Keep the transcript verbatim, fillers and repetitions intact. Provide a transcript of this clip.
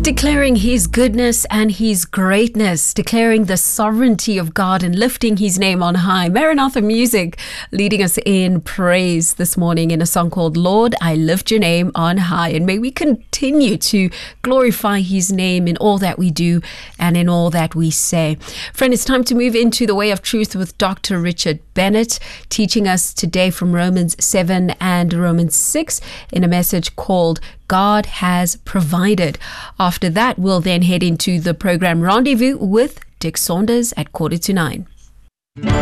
Declaring His goodness and His greatness, declaring the sovereignty of God and lifting His name on high. Maranatha Music leading us in praise this morning in a song called Lord, I Lift Your Name on High. And may we continue to glorify His name in all that we do and in all that we say. Friend, it's time to move into the way of truth with Doctor Richard Bennett, teaching us today from Romans seven and Romans six in a message called God Has Provided. After that, we'll then head into the program Rendezvous with Dick Saunders at quarter to nine.